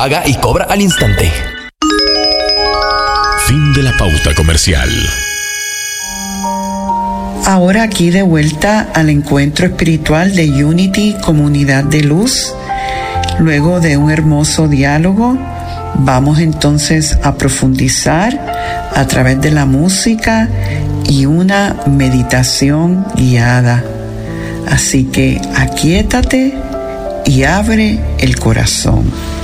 Paga y cobra al instante. Fin de la pauta comercial. Ahora aquí de vuelta al encuentro espiritual de Unity Comunidad de Luz. Luego de un hermoso diálogo, vamos entonces a profundizar a través de la música y una meditación guiada. Así que aquíétate y abre el corazón.